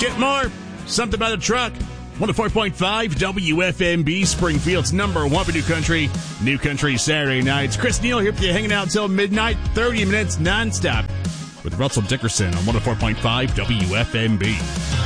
get more. Something About a Truck. 104.5 WFMB, Springfield's number one for New Country Saturday nights. Chris Neal here for you, hanging out until midnight, 30 minutes nonstop with Russell Dickerson on 104.5 WFMB.